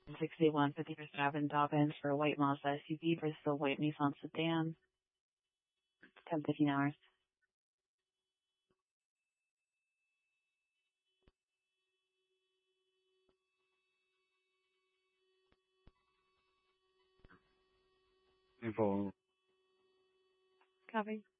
6150 for Stravin Dobbins for a white Mazda SUV versus a white Nissan sedan. 10:15 hours. Info. Copy.